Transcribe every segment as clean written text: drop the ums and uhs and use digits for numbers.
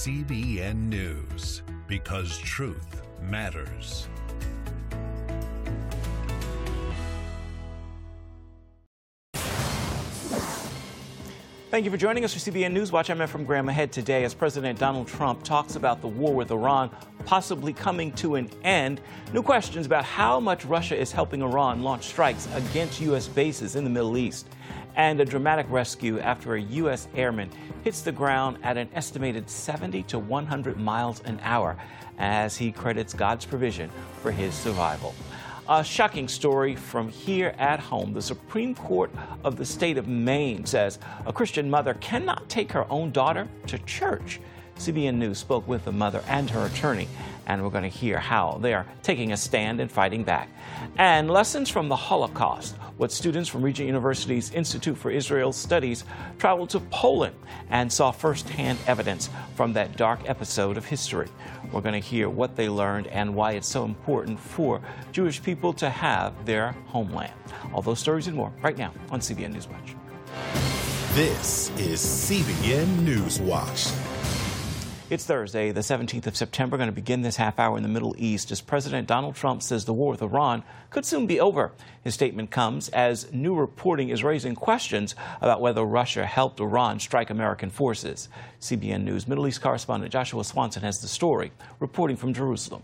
CBN News, because truth matters. Thank you for joining us for CBN News Watch. I'm Ephraim Graham. Ahead today as President Donald Trump talks about the war with Iran possibly coming to an end. New questions about how much Russia is helping Iran launch strikes against U.S. bases in the Middle East. And a dramatic rescue after a U.S. airman hits the ground at an estimated 70 to 100 miles an hour as he credits God's provision for his survival. A shocking story from here at home. The Supreme Court of the state of Maine says a Christian mother cannot take her own daughter to church. CBN News spoke with the mother and her attorney, and we're going to hear how they are taking a stand and fighting back. And lessons from the Holocaust, what students from Regent University's Institute for Israel Studies traveled to Poland and saw firsthand evidence from that dark episode of history. We're going to hear what they learned and why it's so important for Jewish people to have their homeland. All those stories and more right now on CBN News Watch. This is CBN News Watch. It's Thursday, the 17th of September. Going to begin this half hour in the Middle East as President Donald Trump says the war with Iran could soon be over. His statement comes as new reporting is raising questions about whether Russia helped Iran strike American forces. CBN News Middle East correspondent Joshua Swanson has the story, reporting from Jerusalem.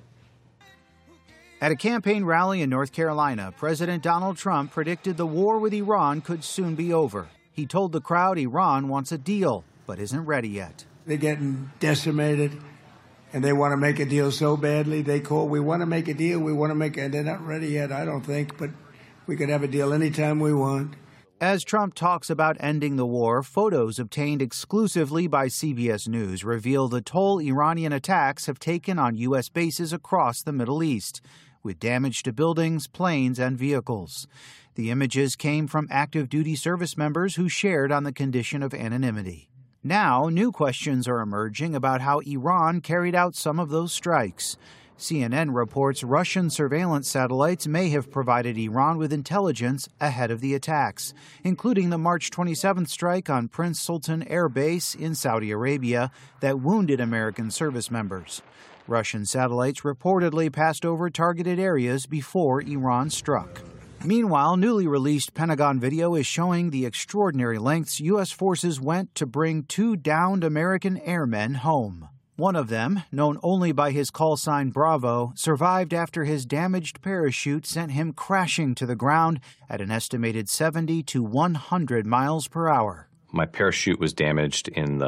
At a campaign rally in North Carolina, President Donald Trump predicted the war with Iran could soon be over. He told the crowd Iran wants a deal, but isn't ready yet. They're getting decimated, and they want to make a deal so badly. They call, we want to make a deal, we want to make it. They're not ready yet, I don't think, but we could have a deal anytime we want. As Trump talks about ending the war, photos obtained exclusively by CBS News reveal the toll Iranian attacks have taken on U.S. bases across the Middle East, with damage to buildings, planes, and vehicles. The images came from active duty service members who shared on the condition of anonymity. Now, new questions are emerging about how Iran carried out some of those strikes. CNN reports Russian surveillance satellites may have provided Iran with intelligence ahead of the attacks, including the March 27th strike on Prince Sultan Air Base in Saudi Arabia that wounded American service members. Russian satellites reportedly passed over targeted areas before Iran struck. Meanwhile, newly released Pentagon video is showing the extraordinary lengths U.S. forces went to bring two downed American airmen home. One of them, known only by his call sign Bravo, survived after his damaged parachute sent him crashing to the ground at an estimated 70 to 100 miles per hour. My parachute was damaged in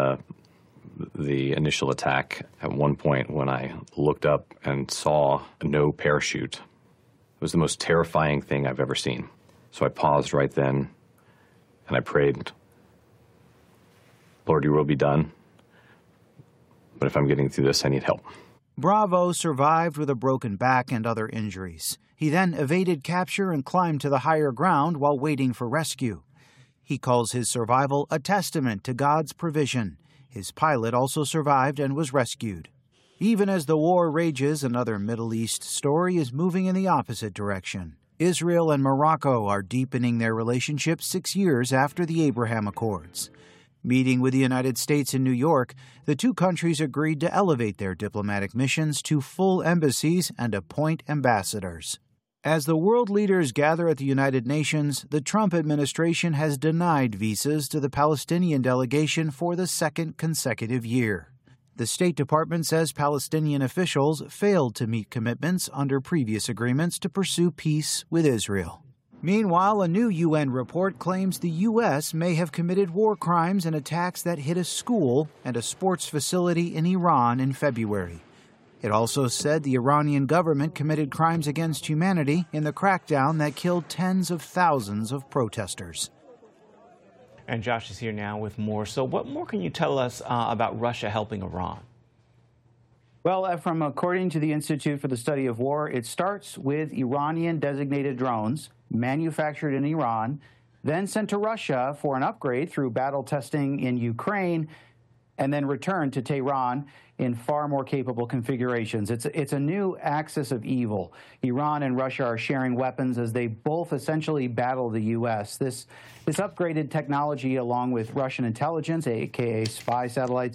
the initial attack. At one point, when I looked up and saw no parachute, it was the most terrifying thing I've ever seen. So I paused right then, and I prayed, Lord, your will be done. But if I'm getting through this, I need help. Bravo survived with a broken back and other injuries. He then evaded capture and climbed to the higher ground while waiting for rescue. He calls his survival a testament to God's provision. His pilot also survived and was rescued. Even as the war rages, another Middle East story is moving in the opposite direction. Israel and Morocco are deepening their relationship 6 years after the Abraham Accords. Meeting with the United States in New York, the two countries agreed to elevate their diplomatic missions to full embassies and appoint ambassadors. As the world leaders gather at the United Nations, the Trump administration has denied visas to the Palestinian delegation for the second consecutive year. The State Department says Palestinian officials failed to meet commitments under previous agreements to pursue peace with Israel. Meanwhile, a new UN report claims the U.S. may have committed war crimes in attacks that hit a school and a sports facility in Iran in February. It also said the Iranian government committed crimes against humanity in the crackdown that killed tens of thousands of protesters. And Josh is here now with more. So what more can you tell us about Russia helping Iran? Well, Ephraim, according to the Institute for the Study of War, it starts with Iranian-designated drones manufactured in Iran, then sent to Russia for an upgrade through battle testing in Ukraine, and then returned to Tehran in far more capable configurations. It's a new axis of evil. Iran and Russia are sharing weapons as they both essentially battle the U.S. This upgraded technology, along with Russian intelligence, aka spy satellites,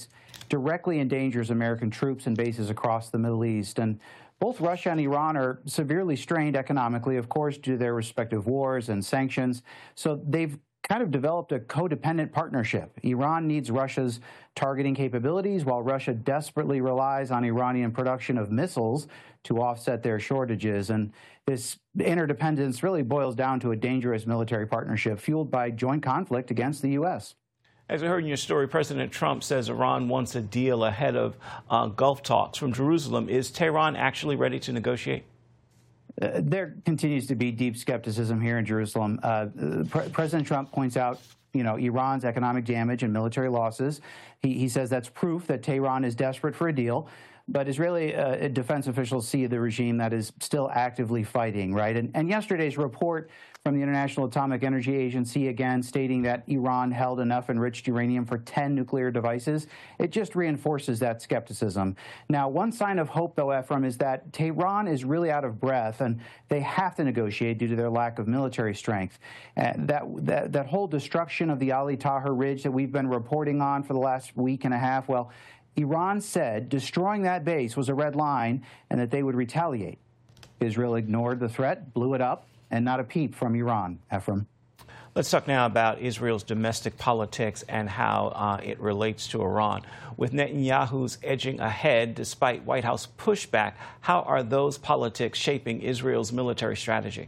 directly endangers American troops and bases across the Middle East. And both Russia and Iran are severely strained economically, of course, due to their respective wars and sanctions. So they've kind of developed a codependent partnership. Iran needs Russia's targeting capabilities, while Russia desperately relies on Iranian production of missiles to offset their shortages. And this interdependence really boils down to a dangerous military partnership fueled by joint conflict against the U.S. As we heard in your story, President Trump says Iran wants a deal ahead of Gulf talks. From Jerusalem, is Tehran actually ready to negotiate? There continues to be deep skepticism here in Jerusalem. President Trump points out, Iran's economic damage and military losses. He says that's proof that Tehran is desperate for a deal. But Israeli defense officials see the regime that is still actively fighting, right? And yesterday's report from the International Atomic Energy Agency, again, stating that Iran held enough enriched uranium for 10 nuclear devices, it just reinforces that skepticism. Now, one sign of hope, though, Ephraim, is that Tehran is really out of breath, and they have to negotiate due to their lack of military strength. That whole destruction of the Ali Tahrir Ridge that we've been reporting on for the last week and a half, well, Iran said destroying that base was a red line and that they would retaliate. Israel ignored the threat, blew it up, and not a peep from Iran. Ephraim. Let's talk now about Israel's domestic politics and how it relates to Iran. With Netanyahu's edging ahead despite White House pushback, how are those politics shaping Israel's military strategy?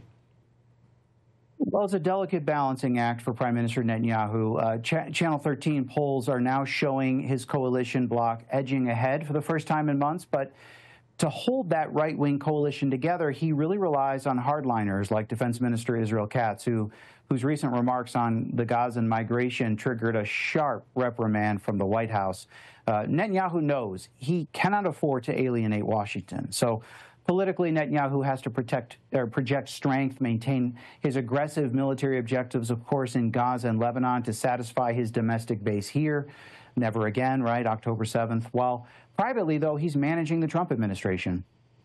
Well, it's a delicate balancing act for Prime Minister Netanyahu. Channel 13 polls are now showing his coalition bloc edging ahead for the first time in months. But to hold that right-wing coalition together, he really relies on hardliners like Defense Minister Israel Katz, whose recent remarks on the Gazan migration triggered a sharp reprimand from the White House. Netanyahu knows he cannot afford to alienate Washington. So politically, Netanyahu has to project strength, maintain his aggressive military objectives, of course, in Gaza and Lebanon to satisfy his domestic base here. Never again, right? October 7th. While privately, though, he's managing the Trump administration.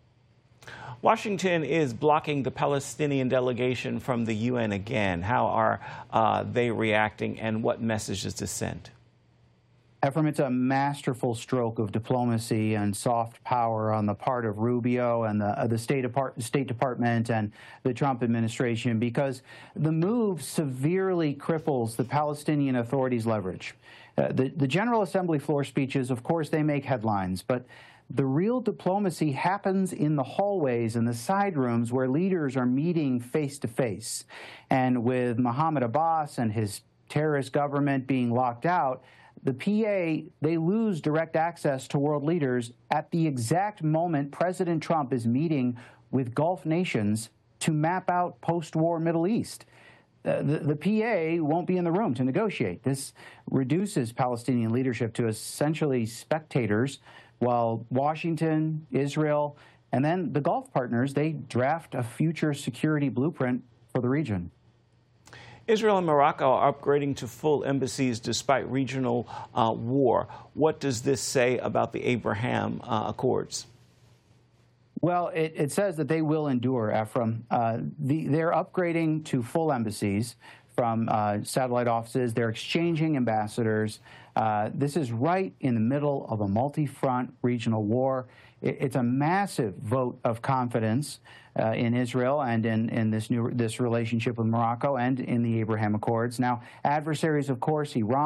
Washington is blocking the Palestinian delegation from the UN again. How are they reacting, and what message does this send? Ephraim, it's a masterful stroke of diplomacy and soft power on the part of Rubio and the State Department and the Trump administration, because the move severely cripples the Palestinian Authority's leverage. The General Assembly floor speeches, of course, they make headlines, but the real diplomacy happens in the hallways and the side rooms where leaders are meeting face to face. And with Mahmoud Abbas and his terrorist government being locked out, the PA, they lose direct access to world leaders at the exact moment President Trump is meeting with Gulf nations to map out post-war Middle East. The PA won't be in the room to negotiate. This reduces Palestinian leadership to essentially spectators, while Washington, Israel, and then the Gulf partners, they draft a future security blueprint for the region. Israel and Morocco are upgrading to full embassies despite regional war. What does this say about the Abraham Accords? Well, it says that they will endure, Ephraim. They're upgrading to full embassies from satellite offices. They're exchanging ambassadors. This is right in the middle of a multi-front regional war. It's a massive vote of confidence in Israel and in this relationship with Morocco and in the Abraham Accords. Now, adversaries, of course, Iran.